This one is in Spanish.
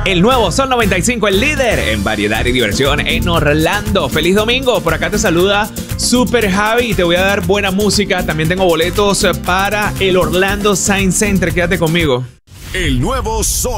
El nuevo Sol 95, el líder en variedad y diversión en Orlando. Feliz domingo, por acá te saluda Super Javi y te voy a dar buena música. También tengo boletos para el Orlando Sign Center, quédate conmigo. El nuevo Sol